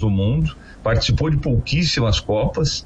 do Mundo, participou de pouquíssimas Copas,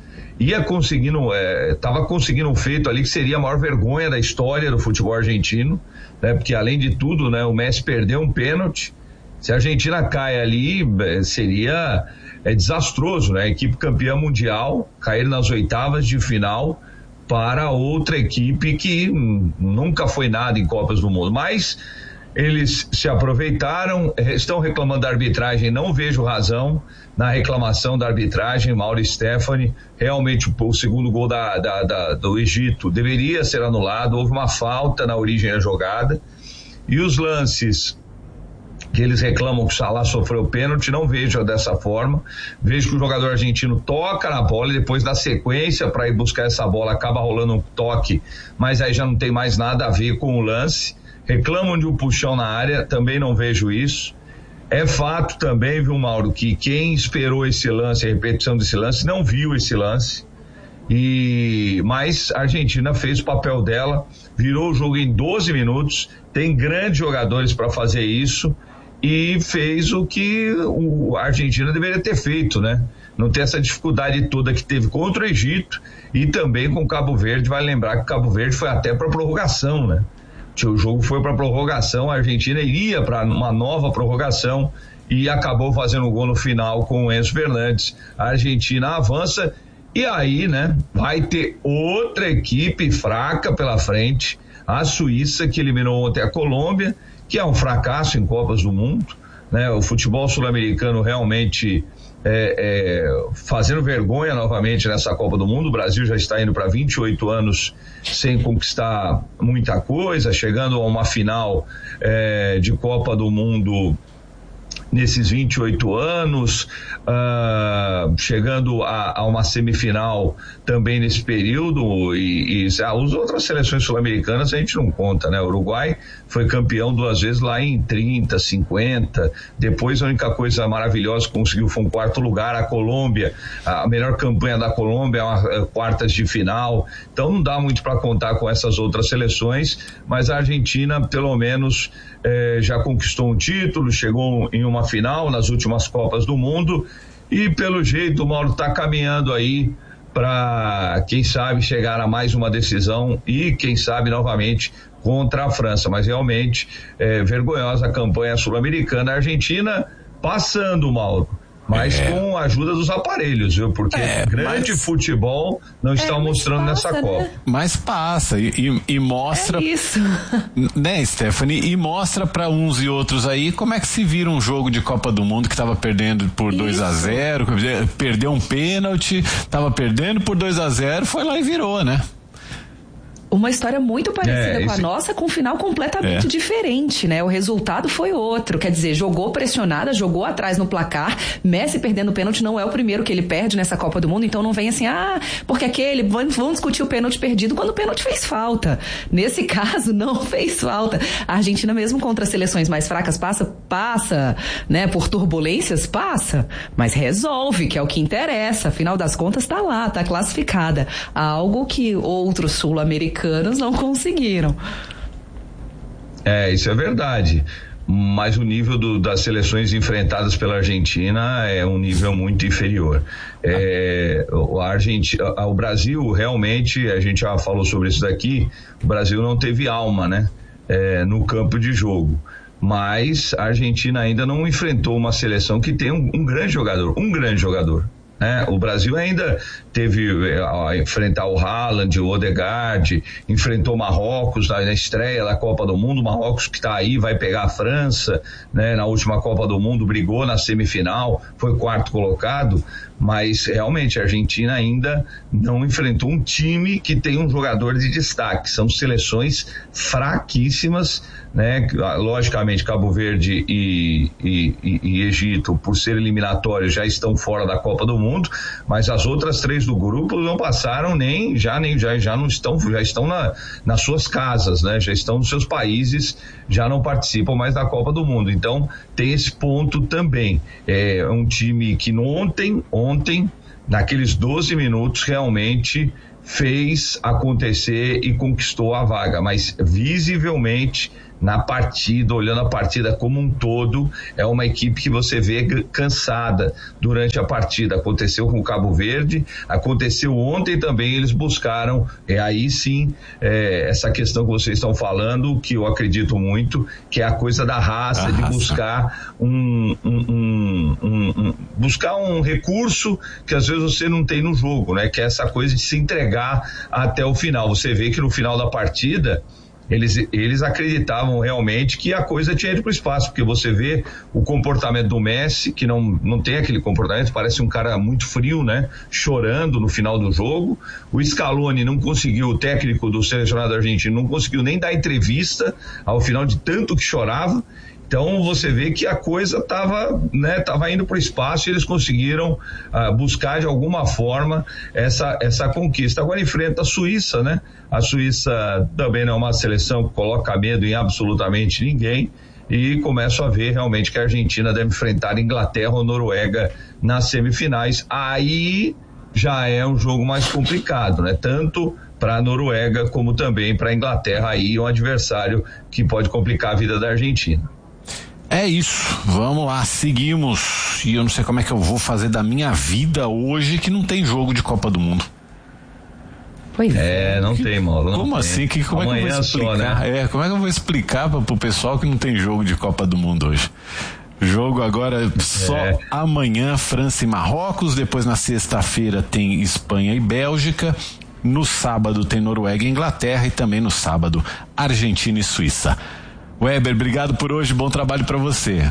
estava conseguindo um feito ali que seria a maior vergonha da história do futebol argentino, né? Porque além de tudo, né, o Messi perdeu um pênalti. Se a Argentina cai ali, seria desastroso, né? A equipe campeã mundial cair nas oitavas de final para outra equipe que nunca foi nada em Copas do Mundo. Mas eles se aproveitaram, estão reclamando da arbitragem, não vejo razão na reclamação da arbitragem. Mauro Stefani, realmente o segundo gol do Egito deveria ser anulado, houve uma falta na origem da jogada, e os lances que eles reclamam que o Salah sofreu pênalti, não vejo dessa forma. Vejo que o jogador argentino toca na bola e depois dá sequência para ir buscar essa bola, acaba rolando um toque, mas aí já não tem mais nada a ver com o lance. Reclamam de um puxão na área, também não vejo isso. É fato também, viu, Mauro, que quem esperou esse lance, a repetição desse lance, não viu esse lance. Mas a Argentina fez o papel dela, virou o jogo em 12 minutos, tem grandes jogadores para fazer isso, e fez o que a Argentina deveria ter feito, né? Não ter essa dificuldade toda que teve contra o Egito e também com o Cabo Verde. Vai lembrar que o Cabo Verde foi até para prorrogação, né? O jogo foi para prorrogação, a Argentina iria para uma nova prorrogação e acabou fazendo o gol no final com o Enzo Fernandes. A Argentina avança e aí, né, vai ter outra equipe fraca pela frente, a Suíça, que eliminou ontem a Colômbia, que é um fracasso em Copas do Mundo, né? O futebol sul-americano realmente fazendo vergonha novamente nessa Copa do Mundo. O Brasil já está indo para 28 anos sem conquistar muita coisa, chegando a uma final de Copa do Mundo nesses 28 anos, chegando a uma semifinal também nesse período, e as outras seleções sul-americanas a gente não conta, né? O Uruguai foi campeão 2 vezes lá em 30, 50, depois a única coisa maravilhosa que conseguiu foi um 4º lugar. A Colômbia, a melhor campanha da Colômbia é uma quartas de final, então não dá muito para contar com essas outras seleções, mas a Argentina pelo menos já conquistou um título, chegou em uma final nas últimas Copas do Mundo, e pelo jeito o Mauro está caminhando aí para, quem sabe, chegar a mais uma decisão e quem sabe novamente contra a França. Mas realmente vergonhosa a campanha sul-americana. A Argentina passando, Mauro, mas com a ajuda dos aparelhos, viu? Porque grande futebol não está mostrando nessa Copa. Mas passa e mostra. É isso. Né, Stephanie? E mostra para uns e outros aí como é que se vira um jogo de Copa do Mundo que estava perdendo por 2-0, perdeu um pênalti, estava perdendo por 2-0, foi lá e virou, né? Uma história muito parecida com a nossa, com um final completamente diferente, né? O resultado foi outro, quer dizer, jogou pressionada, jogou atrás no placar. Messi perdendo o pênalti não é o primeiro que ele perde nessa Copa do Mundo, então não vem assim, porque vão discutir o pênalti perdido quando o pênalti fez falta. Nesse caso, não fez falta. A Argentina, mesmo contra seleções mais fracas, passa, né? Por turbulências, passa, mas resolve, que é o que interessa. Afinal das contas, tá lá, tá classificada. Algo que outros sul-americanos não conseguiram. Isso é verdade, mas o nível das seleções enfrentadas pela Argentina é um nível muito inferior. O Brasil realmente, a gente já falou sobre isso daqui, o Brasil não teve alma, né? No campo de jogo, mas a Argentina ainda não enfrentou uma seleção que tem um grande jogador, O Brasil ainda teve a enfrentar o Haaland, o Odegaard, enfrentou Marrocos na estreia da Copa do Mundo. Marrocos que está aí, vai pegar a França, né? Na última Copa do Mundo brigou na semifinal, foi 4º colocado, mas realmente a Argentina ainda não enfrentou um time que tem um jogador de destaque. São seleções fraquíssimas, né? Logicamente Cabo Verde e Egito, por ser eliminatórios, já estão fora da Copa do Mundo, mas as outras 3 do grupo não passaram já estão nas suas casas, né? Já estão nos seus países, já não participam mais da Copa do Mundo. Então tem esse ponto também. É um time que ontem, naqueles 12 minutos, realmente fez acontecer e conquistou a vaga, mas visivelmente na partida, olhando a partida como um todo, é uma equipe que você vê cansada durante a partida. Aconteceu com o Cabo Verde, aconteceu ontem também, eles buscaram, aí sim, essa questão que vocês estão falando, que eu acredito muito, que é a coisa da raça, de buscar buscar um recurso que às vezes você não tem no jogo, né? Que é essa coisa de se entregar até o final. Você vê que no final da partida eles acreditavam realmente que a coisa tinha ido para o espaço, porque você vê o comportamento do Messi, que não tem aquele comportamento, parece um cara muito frio, né? Chorando no final do jogo. O Scaloni não conseguiu, o técnico do selecionado argentino não conseguiu nem dar entrevista ao final de tanto que chorava. Então você vê que a coisa estava indo para o espaço, e eles conseguiram buscar de alguma forma essa conquista. Agora enfrenta a Suíça, né? A Suíça também não é uma seleção que coloca medo em absolutamente ninguém, e começo a ver realmente que a Argentina deve enfrentar a Inglaterra ou Noruega nas semifinais. Aí já é um jogo mais complicado, né? Tanto para a Noruega como também para a Inglaterra, aí um adversário que pode complicar a vida da Argentina. É isso, vamos lá, seguimos. E eu não sei como é que eu vou fazer da minha vida hoje que não tem jogo de Copa do Mundo. Pois é. Não tem, Mauro. Como assim? Como é que eu vou explicar? Só, né? Como é que eu vou explicar pro pessoal que não tem jogo de Copa do Mundo hoje? Jogo agora só amanhã, França e Marrocos. Depois na sexta-feira tem Espanha e Bélgica. No sábado tem Noruega e Inglaterra. E também no sábado Argentina e Suíça. Weber, obrigado por hoje, bom trabalho para você.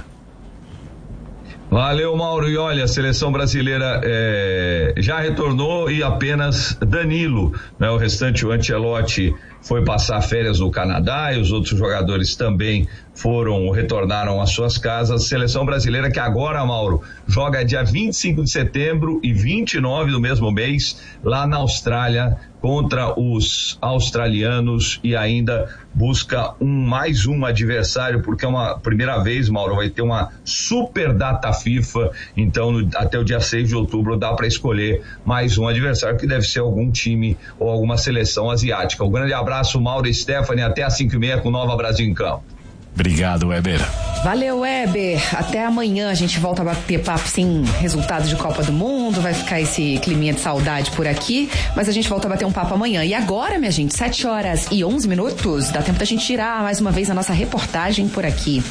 Valeu, Mauro. E olha, a seleção brasileira já retornou, e apenas Danilo, né? O restante, o Ancelotti, foi passar férias no Canadá, e os outros jogadores também retornaram às suas casas. Seleção brasileira que agora, Mauro, joga dia 25 de setembro e 29 do mesmo mês lá na Austrália contra os australianos, e ainda busca mais um adversário, porque é uma primeira vez, Mauro, vai ter uma super data FIFA, então até o dia 6 de outubro dá para escolher mais um adversário, que deve ser algum time ou alguma seleção asiática. Um grande abraço, Mauro e Stephanie, até às 5h30 com Nova Brasil em Campo. Obrigado, Weber. Valeu, Weber. Até amanhã a gente volta a bater papo sem resultados de Copa do Mundo. Vai ficar esse climinha de saudade por aqui, mas a gente volta a bater um papo amanhã. E agora, minha gente, 7h11, dá tempo da gente tirar mais uma vez a nossa reportagem por aqui.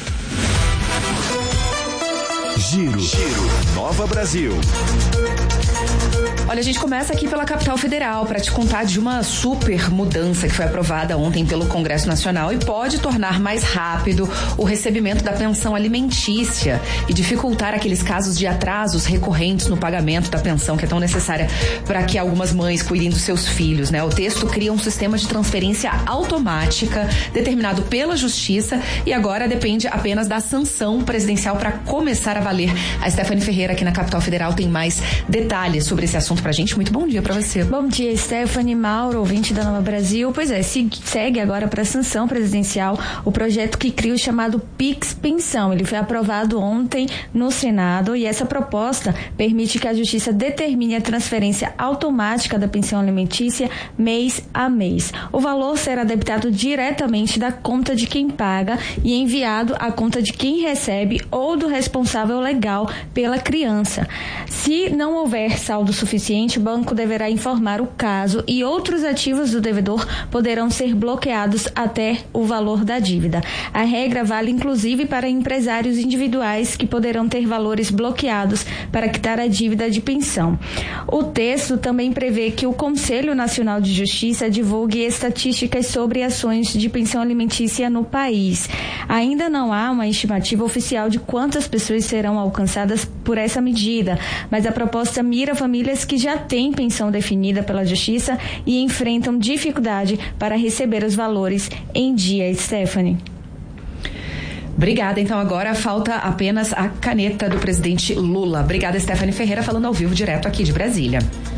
Giro. Nova Brasil. Olha, a gente começa aqui pela capital federal para te contar de uma super mudança que foi aprovada ontem pelo Congresso Nacional e pode tornar mais rápido o recebimento da pensão alimentícia e dificultar aqueles casos de atrasos recorrentes no pagamento da pensão, que é tão necessária para que algumas mães cuidem dos seus filhos, né? O texto cria um sistema de transferência automática determinado pela Justiça e agora depende apenas da sanção presidencial para começar a valer. A Stephanie Ferreira aqui na capital federal tem mais detalhes sobre esse assunto pra gente. Muito bom dia pra você. Bom dia, Stephanie, Mauro, ouvinte da Nova Brasil. Pois é, segue agora para sanção presidencial o projeto que cria o chamado Pix Pensão. Ele foi aprovado ontem no Senado e essa proposta permite que a Justiça determine a transferência automática da pensão alimentícia mês a mês. O valor será debitado diretamente da conta de quem paga e enviado à conta de quem recebe ou do responsável legal pela criança. Se não houver saldo suficiente, o banco deverá informar o caso e outros ativos do devedor poderão ser bloqueados até o valor da dívida. A regra vale inclusive para empresários individuais que poderão ter valores bloqueados para quitar a dívida de pensão. O texto também prevê que o Conselho Nacional de Justiça divulgue estatísticas sobre ações de pensão alimentícia no país. Ainda não há uma estimativa oficial de quantas pessoas serão alcançadas por essa medida, mas a proposta mira famílias que já têm pensão definida pela Justiça e enfrentam dificuldade para receber os valores em dia. Stephanie. Obrigada. Então agora falta apenas a caneta do presidente Lula. Obrigada, Stephanie Ferreira, falando ao vivo direto aqui de Brasília.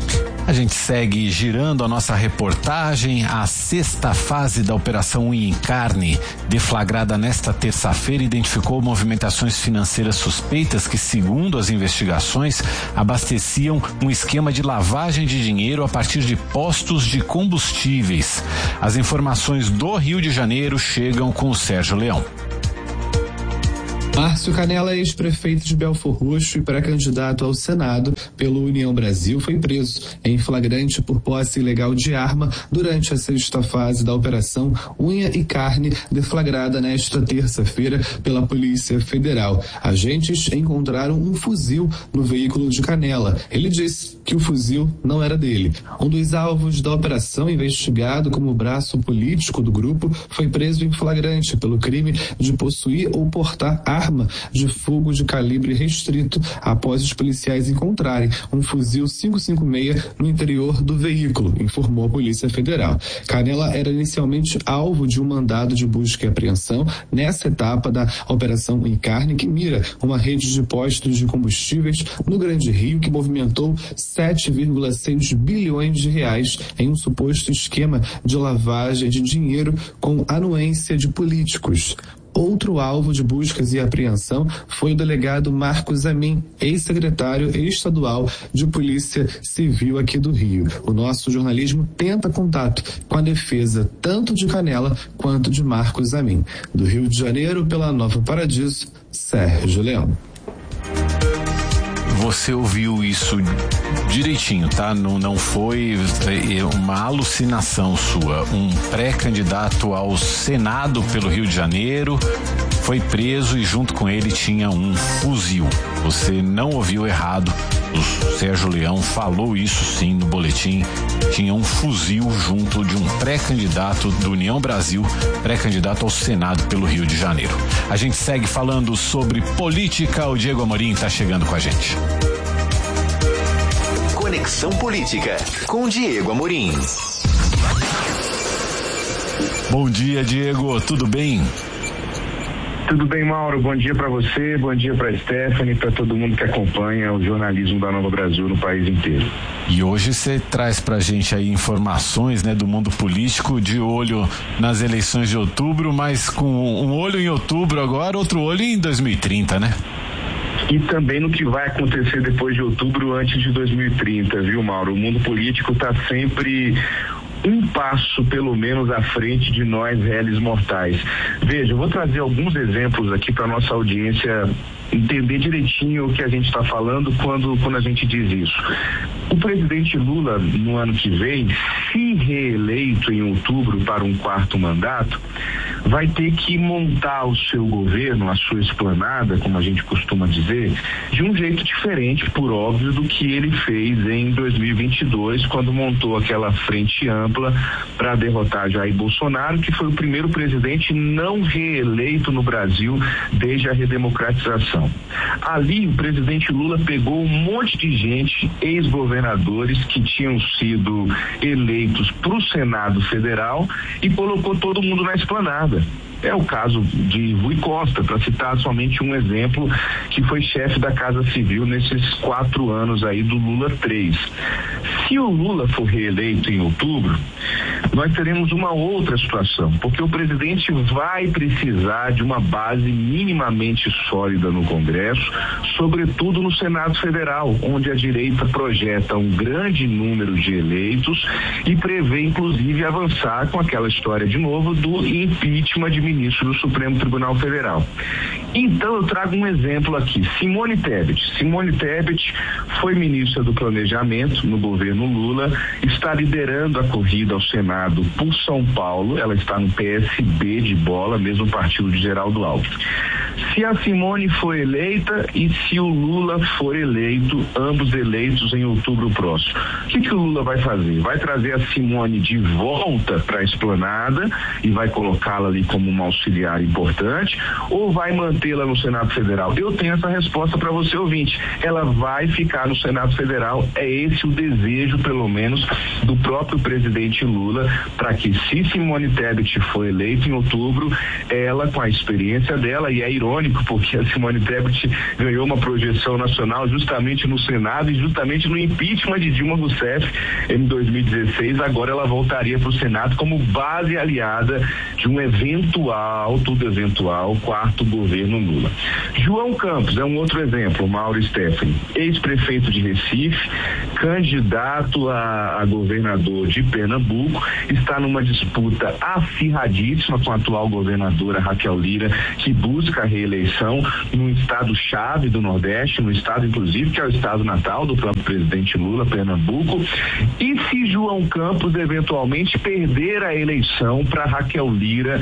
A gente segue girando a nossa reportagem. A 6ª fase da Operação Unha em Carne, deflagrada nesta terça-feira, identificou movimentações financeiras suspeitas que, segundo as investigações, abasteciam um esquema de lavagem de dinheiro a partir de postos de combustíveis. As informações do Rio de Janeiro chegam com o Sérgio Leão. Márcio Canela, ex-prefeito de Belfor Roxo e pré-candidato ao Senado pelo União Brasil, foi preso em flagrante por posse ilegal de arma durante a 6ª fase da Operação Unha e Carne, deflagrada nesta terça-feira pela Polícia Federal. Agentes encontraram um fuzil no veículo de Canela. Ele disse que o fuzil não era dele. Um dos alvos da operação, investigado como braço político do grupo, foi preso em flagrante pelo crime de possuir ou portar arma de fogo de calibre restrito após os policiais encontrarem um fuzil 556 no interior do veículo, informou a Polícia Federal. Canela era inicialmente alvo de um mandado de busca e apreensão nessa etapa da Operação Unha e Carne, que mira uma rede de postos de combustíveis no Grande Rio que movimentou 7,6 bilhões de reais em um suposto esquema de lavagem de dinheiro com anuência de políticos. Outro alvo de buscas e apreensão foi o delegado Marcos Amin, ex-secretário estadual de Polícia Civil aqui do Rio. O nosso jornalismo tenta contato com a defesa tanto de Canela quanto de Marcos Amin. Do Rio de Janeiro, pela Nova Paradiso, Sérgio Leão. Você ouviu isso direitinho, tá? Não foi uma alucinação sua. Um pré-candidato ao Senado pelo Rio de Janeiro foi preso e junto com ele tinha um fuzil. Você não ouviu errado. O Sérgio Leão falou isso sim no boletim. Tinha um fuzil junto de um pré-candidato do União Brasil, pré-candidato ao Senado pelo Rio de Janeiro. A gente segue falando sobre política. O Diego Amorim está chegando com a gente. Conexão Política, com Diego Amorim. Bom dia, Diego, tudo bem? Tudo bem, Mauro? Bom dia para você, bom dia para Stephanie, para todo mundo que acompanha o jornalismo da Nova Brasil no país inteiro. E hoje você traz pra gente aí informações, né, do mundo político, de olho nas eleições de outubro, mas com um olho em outubro agora, outro olho em 2030, né? E também no que vai acontecer depois de outubro, antes de 2030, viu, Mauro? O mundo político está sempre um passo, pelo menos, à frente de nós, réis mortais. Veja, eu vou trazer alguns exemplos aqui para nossa audiência entender direitinho o que a gente está falando quando a gente diz isso. O presidente Lula, no ano que vem, se reeleito em outubro para um 4º mandato, vai ter que montar o seu governo, a sua esplanada, como a gente costuma dizer, de um jeito diferente, por óbvio, do que ele fez em 2022, quando montou aquela frente ampla para derrotar Jair Bolsonaro, que foi o primeiro presidente não reeleito no Brasil desde a redemocratização. Ali, o presidente Lula pegou um monte de gente, ex-governadores que tinham sido eleitos para o Senado Federal, e colocou todo mundo na esplanada. É o caso de Rui Costa, para citar somente um exemplo, que foi chefe da Casa Civil nesses 4 anos aí do Lula 3. Se o Lula for reeleito em outubro, nós teremos uma outra situação, porque o presidente vai precisar de uma base minimamente sólida no Congresso, sobretudo no Senado Federal, onde a direita projeta um grande número de eleitos e prevê, inclusive, avançar com aquela história de novo do impeachment de ministro do Supremo Tribunal Federal. Então eu trago um exemplo aqui. Simone Tebet foi ministra do Planejamento no governo Lula, está liderando a corrida ao Senado por São Paulo, ela está no PSB de bola, mesmo partido de Geraldo Alckmin. Se a Simone for eleita e se o Lula for eleito, ambos eleitos em outubro próximo, o que o Lula vai fazer? Vai trazer a Simone de volta para a esplanada e vai colocá-la ali como uma auxiliar importante, ou vai mantê-la no Senado Federal? Eu tenho essa resposta para você, ouvinte. Ela vai ficar no Senado Federal. É esse o desejo, pelo menos, do próprio presidente Lula, para que, se Simone Tebet for eleita em outubro, ela, com a experiência dela, e é irônico irônico, porque a Simone Tebet ganhou uma projeção nacional justamente no Senado e justamente no impeachment de Dilma Rousseff em 2016. Agora ela voltaria para o Senado como base aliada de um eventual, tudo eventual, quarto governo Lula. João Campos é um outro exemplo, Mauro Stephanie, ex-prefeito de Recife, candidato a governador de Pernambuco, está numa disputa acirradíssima com a atual governadora Raquel Lira, que busca a reeleição num estado-chave do Nordeste, no estado, inclusive, que é o estado natal do próprio presidente Lula, Pernambuco. E se João Campos eventualmente perder a eleição para Raquel Lira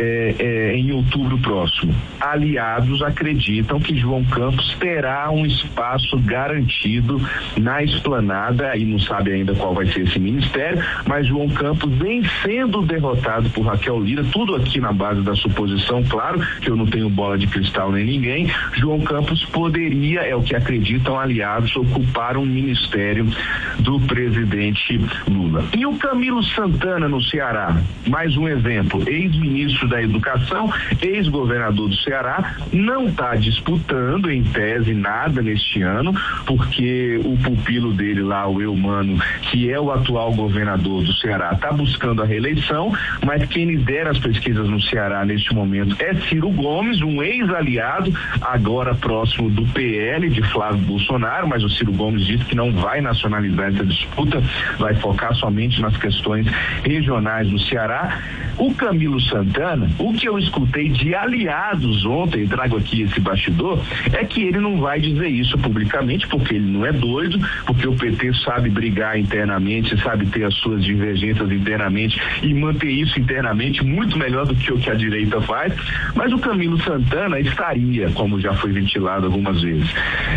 em outubro próximo? Aliados acreditam que João Campos terá um espaço garantido na esplanada, e não sabe ainda qual vai ser esse ministério, mas João Campos vem sendo derrotado por Raquel Lira, tudo aqui na base da suposição, claro, que eu não tenho bola de cristal nem ninguém. João Campos poderia, é o que acreditam aliados, ocupar um ministério do presidente Lula. E o Camilo Santana no Ceará, mais um exemplo, ex-ministro da Educação, ex-governador do Ceará, não está disputando em tese nada neste ano, porque o pupilo dele lá, o Eumano, que é o atual governador do Ceará, está buscando a reeleição, mas quem lidera as pesquisas no Ceará neste momento é Ciro Gomes, um ex-aliado, agora próximo do PL de Flávio Bolsonaro, mas o Ciro Gomes disse que não vai nacionalizar essa disputa, vai focar somente nas questões regionais do Ceará. O Camilo Santana, o que eu escutei de aliados ontem, trago aqui esse bastidor, é que ele não vai dizer isso publicamente, porque ele não é doido, porque o PT sabe brigar internamente, sabe ter as suas divergências internamente e manter isso internamente muito melhor do que o que a direita faz, mas o Camilo Santana estaria, como já foi ventilado algumas vezes,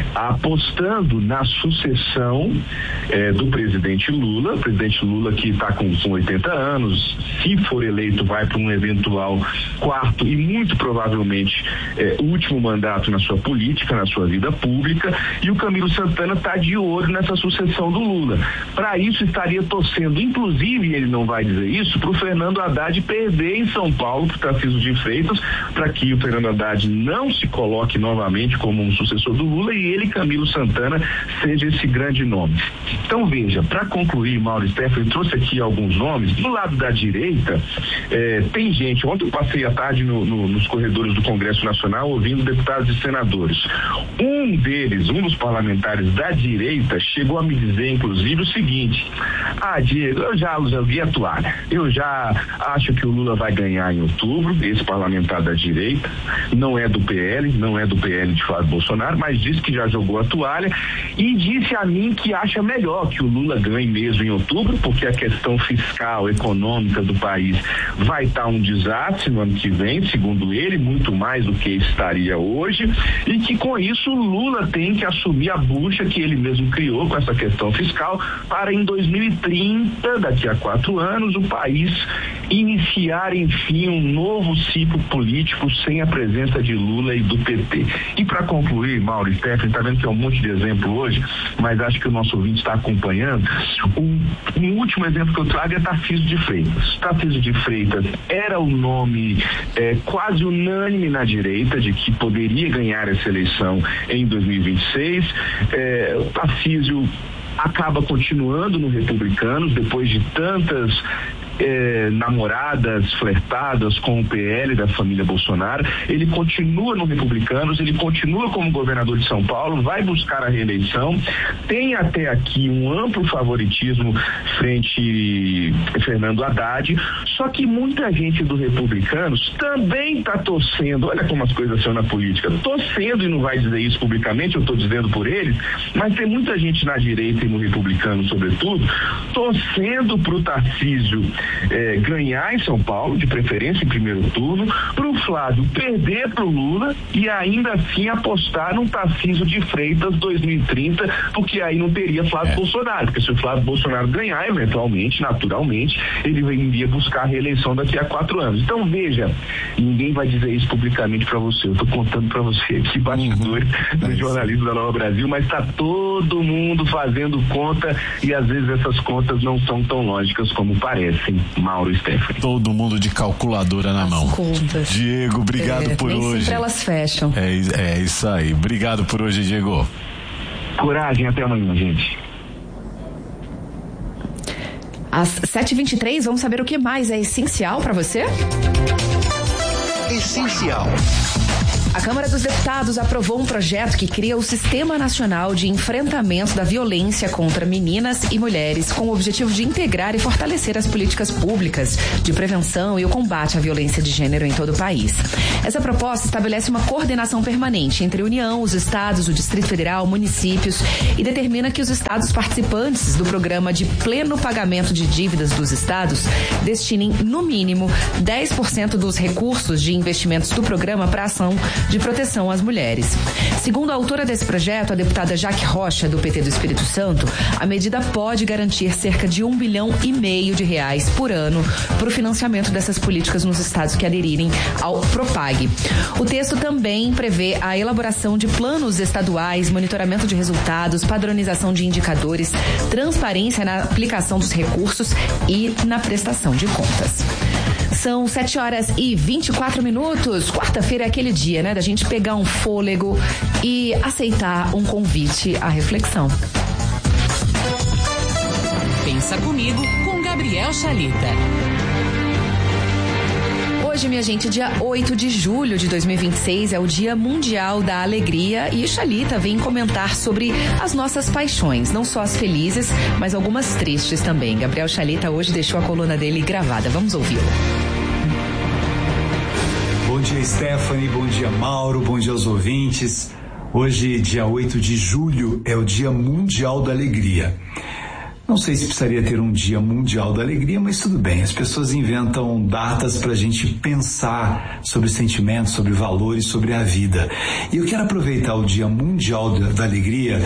apostando na sucessão do presidente Lula, que está com 80 anos, se for eleito vai para um eventual quarto e muito provavelmente último mandato na sua política, na sua vida pública, e o Camilo Santana está de olho nessa sucessão do Lula. Para isso estaria torcendo, inclusive ele não vai dizer isso, para o Fernando Haddad perder em São Paulo para o Tarcísio de Freitas, para que o Fernando Haddad não se coloque novamente como um sucessor do Lula e ele, Camilo Santana, seja esse grande nome. Então veja, para concluir, Mauro Stephanie trouxe aqui alguns nomes. Do lado da direita, tem gente, ontem eu passei a tarde nos corredores do Congresso Nacional ouvindo deputados e senadores. Um deles, um dos parlamentares da direita, chegou a me dizer, inclusive, o seguinte: Diego, eu já vi a toalha. Eu já acho que o Lula vai ganhar em outubro, esse parlamentar da direita, não é do PL de Flávio Bolsonaro, mas disse que já jogou a toalha e disse a mim que acha melhor que o Lula ganhe mesmo em outubro, porque a questão fiscal, econômica do país vai estar um desastre no ano que vem, segundo ele, muito mais do que estaria hoje, e que com isso o Lula tem que assumir a bucha que ele mesmo criou com essa questão fiscal para em 2030, daqui a 4 anos, o país iniciar enfim um novo ciclo político sem a presença de Lula e do PT. E para concluir, Mauro e Stephanie, tá vendo que é um monte de exemplo hoje, mas acho que o nosso ouvinte está acompanhando. Um último exemplo que eu trago é Tarcísio de Freitas. Tarcísio de Freitas era o nome quase unânime na direita de que poderia ganhar essa eleição em 2026. Tarcísio acaba continuando no Republicanos depois de tantas namoradas, flertadas com o PL da família Bolsonaro. Ele continua no Republicanos, ele continua como governador de São Paulo, vai buscar a reeleição, tem até aqui um amplo favoritismo frente Fernando Haddad, só que muita gente do Republicanos também está torcendo, olha como as coisas são na política, torcendo, e não vai dizer isso publicamente, eu estou dizendo por eles, mas tem muita gente na direita e no Republicano, sobretudo, torcendo para o Tarcísio ganhar em São Paulo, de preferência em primeiro turno, para o Flávio perder para o Lula e ainda assim apostar num Tarcísio de Freitas 2030, porque aí não teria Flávio Bolsonaro, porque se o Flávio Bolsonaro ganhar, eventualmente, naturalmente, ele iria buscar a reeleição daqui a 4 anos. Então veja, ninguém vai dizer isso publicamente para você, eu estou contando para você aqui bastidores do jornalismo da Nova Brasil, mas está todo mundo fazendo conta e às vezes essas contas não são tão lógicas como parecem. merecem, Mauro e Stephanie. Todo mundo de calculadora na mão. Contas. Diego, obrigado por nem hoje. Sempre elas fecham. É isso aí. Obrigado por hoje, Diego. Coragem, até amanhã, gente. Às 7h23, vamos saber o que mais é essencial para você? Essencial. A Câmara dos Deputados aprovou um projeto que cria o Sistema Nacional de Enfrentamento da Violência contra Meninas e Mulheres, com o objetivo de integrar e fortalecer as políticas públicas de prevenção e o combate à violência de gênero em todo o país. Essa proposta estabelece uma coordenação permanente entre a União, os estados, o Distrito Federal, municípios e determina que os estados participantes do programa de pleno pagamento de dívidas dos estados destinem, no mínimo, 10% dos recursos de investimentos do programa para ação de proteção às mulheres. Segundo a autora desse projeto, a deputada Jaque Rocha, do PT do Espírito Santo, a medida pode garantir cerca de R$1,5 bilhão por ano para o financiamento dessas políticas nos estados que aderirem ao Propag. O texto também prevê a elaboração de planos estaduais, monitoramento de resultados, padronização de indicadores, transparência na aplicação dos recursos e na prestação de contas. São 7h24. Quarta-feira é aquele dia, né, da gente pegar um fôlego e aceitar um convite à reflexão. Pensa comigo com Gabriel Chalita. Hoje, minha gente, dia 8 de julho de 2026 é o Dia Mundial da Alegria e Chalita vem comentar sobre as nossas paixões, não só as felizes, mas algumas tristes também. Gabriel Chalita hoje deixou a coluna dele gravada. Vamos ouvi-lo. Bom dia, Stephanie, bom dia, Mauro, bom dia aos ouvintes. Hoje, dia 8 de julho, é o Dia Mundial da Alegria. Não sei se precisaria ter um Dia Mundial da Alegria, mas tudo bem, as pessoas inventam datas para a gente pensar sobre sentimentos, sobre valores, sobre a vida. E eu quero aproveitar o Dia Mundial da Alegria,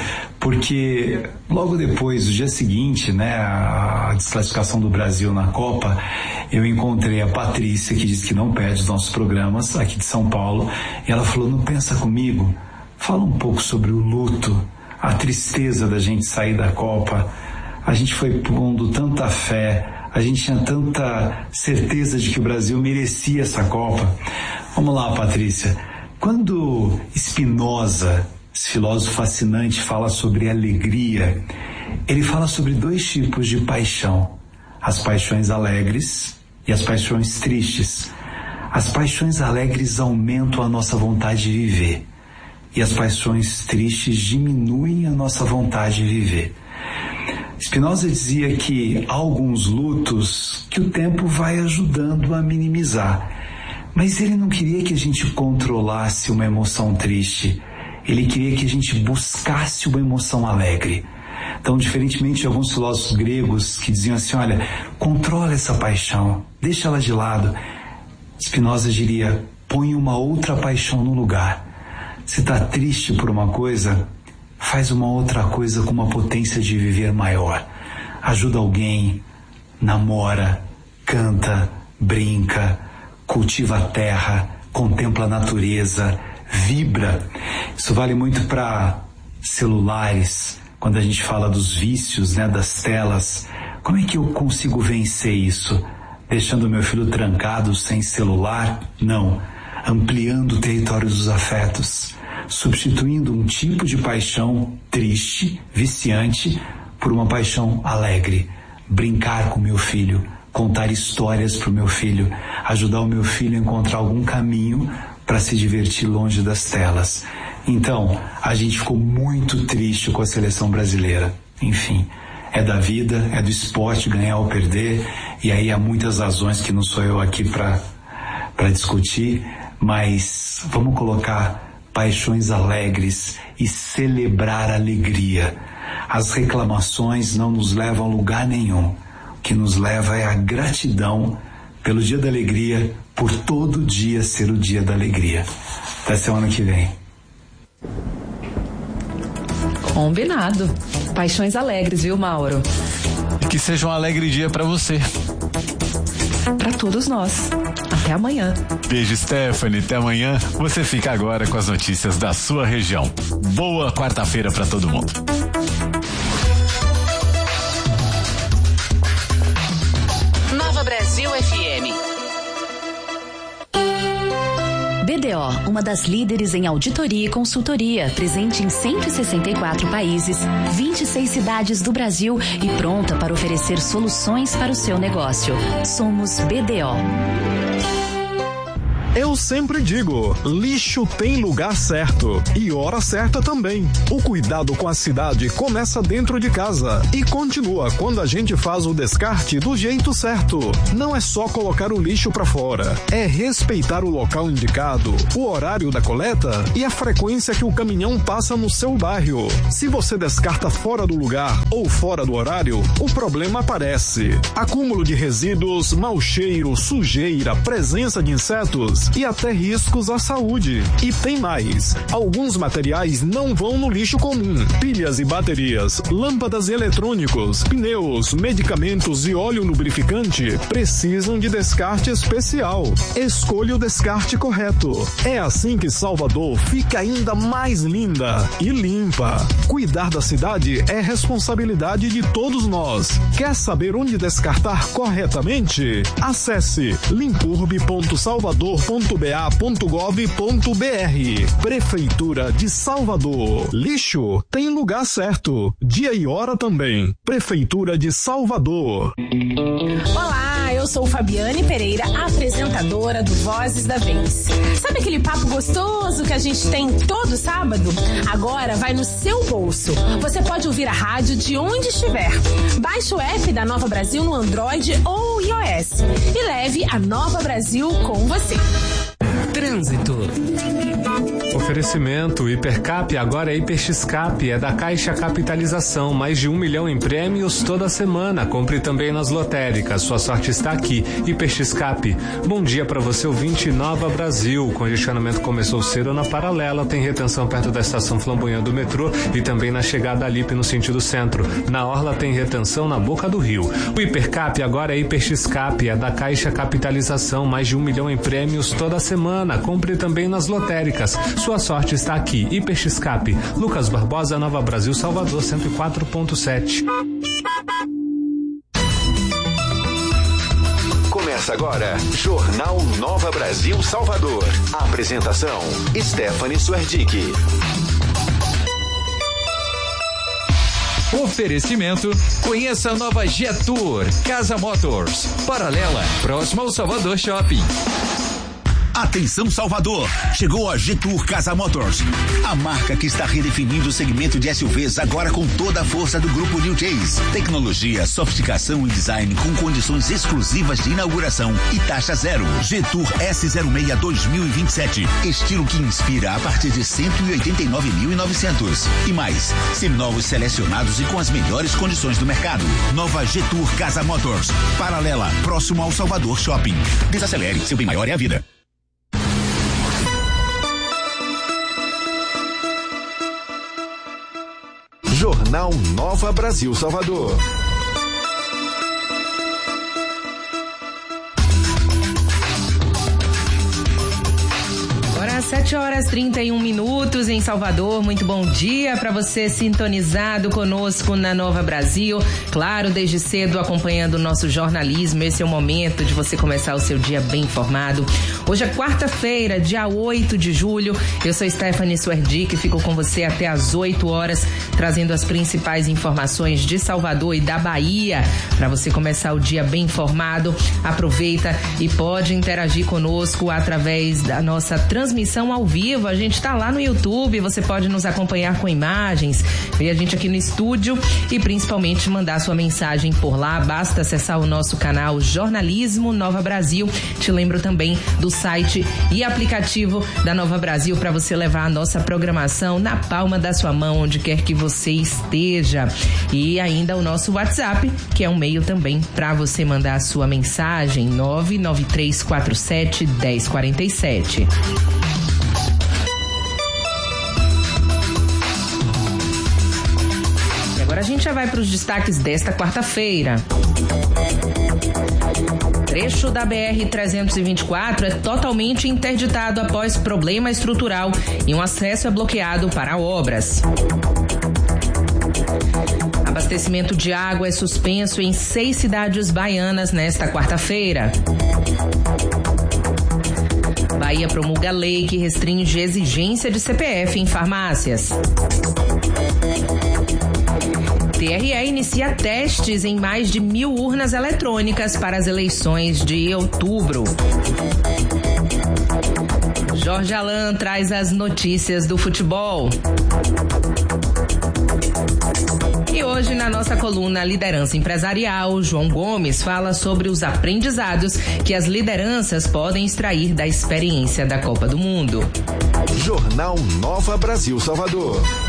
porque logo depois, no dia seguinte, né, a desclassificação do Brasil na Copa, eu encontrei a Patrícia, que diz que não perde os nossos programas, aqui de São Paulo, e ela falou, não pensa comigo? Fala um pouco sobre o luto, a tristeza da gente sair da Copa. A gente foi pondo tanta fé, a gente tinha tanta certeza de que o Brasil merecia essa Copa. Vamos lá, Patrícia. Quando Spinoza, esse filósofo fascinante, fala sobre alegria, ele fala sobre dois tipos de paixão: as paixões alegres e as paixões tristes. As paixões alegres aumentam a nossa vontade de viver e as paixões tristes diminuem a nossa vontade de viver. Spinoza dizia que há alguns lutos que o tempo vai ajudando a minimizar, mas ele não queria que a gente controlasse uma emoção triste, ele queria que a gente buscasse uma emoção alegre. Então, diferentemente de alguns filósofos gregos que diziam assim, olha, controla essa paixão, deixa ela de lado, Spinoza diria, põe uma outra paixão no lugar. Se está triste por uma coisa, faz uma outra coisa com uma potência de viver maior. Ajuda alguém, namora, canta, brinca, cultiva a terra, contempla a natureza, vibra. Isso vale muito para celulares, quando a gente fala dos vícios, né, das telas. Como é que eu consigo vencer isso? Deixando meu filho trancado sem celular? Não. Ampliando o território dos afetos, substituindo um tipo de paixão triste, viciante, por uma paixão alegre. Brincar com meu filho, contar histórias para o meu filho, ajudar o meu filho a encontrar algum caminho para se divertir longe das telas. Então, a gente ficou muito triste com a seleção brasileira. Enfim, é da vida, é do esporte, ganhar ou perder, e aí há muitas razões que não sou eu aqui para discutir, mas vamos colocar paixões alegres e celebrar a alegria. As reclamações não nos levam a lugar nenhum. O que nos leva é a gratidão pelo dia da alegria, por todo dia ser o dia da alegria. Até semana que vem. Combinado. Paixões alegres, viu, Mauro? E que seja um alegre dia para você. Para todos nós. Até amanhã. Beijo, Stephanie. Até amanhã. Você fica agora com as notícias da sua região. Boa quarta-feira para todo mundo. Nova uma das líderes em auditoria e consultoria, presente em 164 países, 26 cidades do Brasil e pronta para oferecer soluções para o seu negócio. Somos BDO. Eu sempre digo, lixo tem lugar certo e hora certa também. O cuidado com a cidade começa dentro de casa e continua quando a gente faz o descarte do jeito certo. Não é só colocar o lixo para fora, é respeitar o local indicado, o horário da coleta e a frequência que o caminhão passa no seu bairro. Se você descarta fora do lugar ou fora do horário, o problema aparece. Acúmulo de resíduos, mau cheiro, sujeira, presença de insetos e até riscos à saúde. E tem mais. Alguns materiais não vão no lixo comum. Pilhas e baterias, lâmpadas e eletrônicos, pneus, medicamentos e óleo lubrificante precisam de descarte especial. Escolha o descarte correto. É assim que Salvador fica ainda mais linda e limpa. Cuidar da cidade é responsabilidade de todos nós. Quer saber onde descartar corretamente? Acesse limpurbe.salvador.ba.gov.br. Prefeitura de Salvador. Lixo tem lugar certo. Dia e hora também. Prefeitura de Salvador. Olá, eu sou Fabiane Pereira, apresentadora do Vozes da Vez. Sabe aquele papo gostoso que a gente tem todo sábado? Agora vai no seu bolso. Você pode ouvir a rádio de onde estiver. Baixe o app da Nova Brasil no Android ou iOS e leve a Nova Brasil com você. Trânsito. Oferecimento Hipercap, agora é Hiperxcap, é da Caixa Capitalização, mais de 1 milhão em prêmios toda semana. Compre também nas lotéricas, sua sorte está aqui. Hiperxcap. Bom dia para você, ouvinte Nova Brasil. O congestionamento começou cedo na Paralela, tem retenção perto da estação Flamboyant do metrô e também na chegada Alipe no sentido centro. Na Orla tem retenção na Boca do Rio. O Hipercap agora é Hiperxcap, é da Caixa Capitalização, mais de 1 milhão em prêmios toda semana. Compre também nas lotéricas. Sua sorte está aqui. Hiperxcap. Lucas Barbosa, Nova Brasil, Salvador, 104.7. Começa agora, Jornal Nova Brasil, Salvador. Apresentação, Stephanie Suerdick. Oferecimento, conheça a nova Jetour, Casa Motors, Paralela, próximo ao Salvador Shopping. Atenção Salvador, chegou a Jetour Casa Motors, a marca que está redefinindo o segmento de SUVs agora com toda a força do grupo New Chase. Tecnologia, sofisticação e design com condições exclusivas de inauguração e taxa zero. Jetour S06 2027, estilo que inspira a partir de 189.900 e mais, seminovos selecionados e com as melhores condições do mercado. Nova Jetour Casa Motors, Paralela, próximo ao Salvador Shopping. Desacelere, seu bem maior é a vida. Jornal Nova Brasil, Salvador. Agora 7h31 em Salvador. Muito bom dia para você sintonizado conosco na Nova Brasil. Claro, desde cedo acompanhando o nosso jornalismo. Esse é o momento de você começar o seu dia bem informado. Hoje é quarta-feira, dia 8 de julho. Eu sou Stephanie Suerdick e fico com você até às 8 horas, trazendo as principais informações de Salvador e da Bahia. Para você começar o dia bem informado, aproveita e pode interagir conosco através da nossa transmissão ao vivo. A gente está lá no YouTube, você pode nos acompanhar com imagens, ver a gente aqui no estúdio e principalmente mandar sua mensagem por lá. Basta acessar o nosso canal Jornalismo Nova Brasil. Te lembro também do site e aplicativo da Nova Brasil para você levar a nossa programação na palma da sua mão, onde quer que você esteja. E ainda o nosso WhatsApp, que é um meio também para você mandar a sua mensagem, 993471047. E agora a gente já vai para os destaques desta quarta-feira. Trecho da BR-324 é totalmente interditado após problema estrutural e um acesso é bloqueado para obras. Abastecimento de água é suspenso em 6 cidades baianas nesta quarta-feira. Bahia promulga lei que restringe exigência de CPF em farmácias. TRE inicia testes em mais de 1.000 urnas eletrônicas para as eleições de outubro. Jorge Alain traz as notícias do futebol. E hoje, na nossa coluna Liderança Empresarial, João Gomes fala sobre os aprendizados que as lideranças podem extrair da experiência da Copa do Mundo. Jornal Nova Brasil Salvador.